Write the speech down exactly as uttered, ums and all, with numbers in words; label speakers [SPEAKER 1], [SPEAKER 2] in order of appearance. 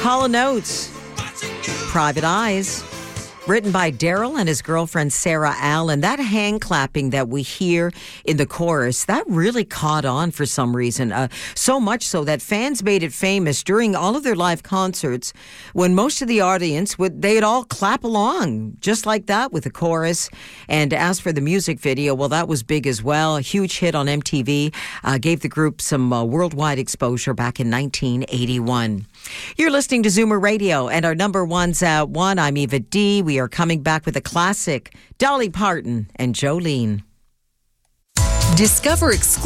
[SPEAKER 1] Hall and Oates, Private Eyes. Written by Daryl and his girlfriend Sarah Allen. That hand clapping that we hear in the chorus, that really caught on for some reason. Uh, so much so that fans made it famous during all of their live concerts when most of the audience would, they'd all clap along just like that with the chorus. And as for the music video, well, that was big as well. A huge hit on M T V. Uh, gave the group some uh, worldwide exposure back in nineteen eighty-one. You're listening to Zoomer Radio, and our number one's at one. I'm Eva D. We are coming back with a classic, Dolly Parton and Jolene.
[SPEAKER 2] Discover exclusive